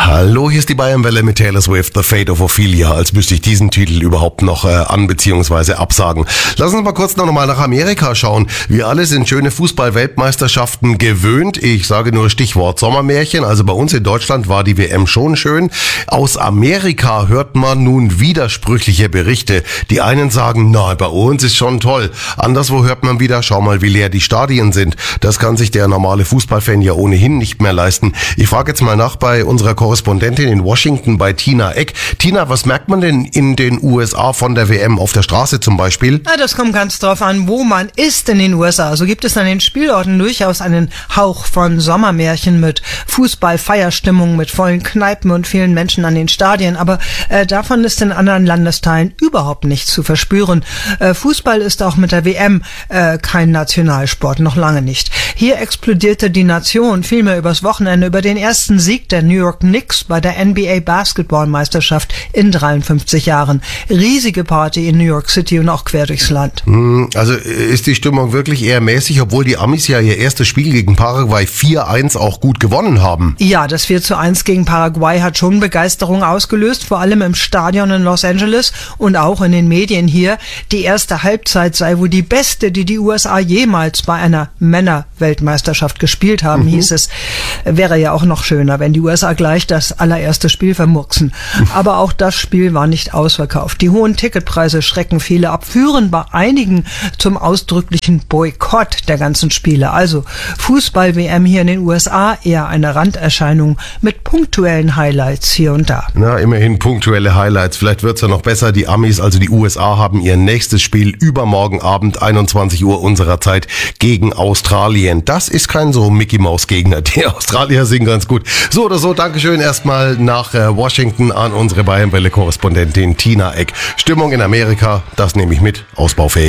Hallo, hier ist die Bayernwelle mit Taylor Swift, The Fate of Ophelia, als müsste ich diesen Titel überhaupt noch an- bzw. absagen. Lass uns mal kurz noch mal nach Amerika schauen. Wir alle sind schöne Fußball-Weltmeisterschaften gewöhnt. Ich sage nur Stichwort Sommermärchen. Also bei uns in Deutschland war die WM schon schön. Aus Amerika hört man nun widersprüchliche Berichte. Die einen sagen, na, bei uns ist schon toll. Anderswo hört man wieder, schau mal, wie leer die Stadien sind. Das kann sich der normale Fußballfan ja ohnehin nicht mehr leisten. Ich frage jetzt mal nach bei unserer Korrespondentin in Washington, bei Tina Eck. Tina, was merkt man denn in den USA von der WM auf der Straße zum Beispiel? Ja, das kommt ganz drauf an, wo man ist in den USA. So gibt es an den Spielorten durchaus einen Hauch von Sommermärchen mit Fußball-Feierstimmung, mit vollen Kneipen und vielen Menschen an den Stadien. Aber davon ist in anderen Landesteilen überhaupt nichts zu verspüren. Fußball ist auch mit der WM kein Nationalsport, noch lange nicht. Hier explodierte die Nation vielmehr übers Wochenende über den ersten Sieg der New York Knicks bei der NBA Basketballmeisterschaft in 53 Jahren. Riesige Party in New York City und auch quer durchs Land. Also ist die Stimmung wirklich eher mäßig, obwohl die Amis ja ihr erstes Spiel gegen Paraguay 4-1 auch gut gewonnen haben. Ja, das 4-1 gegen Paraguay hat schon Begeisterung ausgelöst, vor allem im Stadion in Los Angeles und auch in den Medien hier. Die erste Halbzeit sei wohl die beste, die die USA jemals bei einer Männer-Weltmeisterschaft gespielt haben, hieß es. Wäre ja auch noch schöner, wenn die USA gleich das allererste Spiel vermurksen. Aber auch das Spiel war nicht ausverkauft. Die hohen Ticketpreise schrecken viele ab, führen bei einigen zum ausdrücklichen Boykott der ganzen Spiele. Also Fußball-WM hier in den USA eher eine Randerscheinung mit punktuellen Highlights hier und da. Na, immerhin punktuelle Highlights. Vielleicht wird's ja noch besser. Die Amis, also die USA, haben ihr nächstes Spiel übermorgen Abend, 21 Uhr unserer Zeit, gegen Australien. Das ist kein so Mickey-Maus-Gegner. Die Australier sind ganz gut. So oder so, Dankeschön erstmal nach Washington an unsere Bayernwelle-Korrespondentin Tina Eck. Stimmung in Amerika, das nehme ich mit, ausbaufähig.